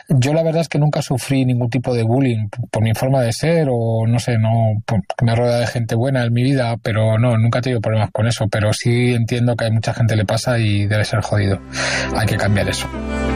Yo la verdad es que nunca sufrí ningún tipo de bullying por mi forma de ser o no sé, no, porque me rodea de gente buena en mi vida, pero no, nunca he tenido problemas con eso, pero sí entiendo que a mucha gente le pasa y debe ser jodido. Hay que cambiar eso.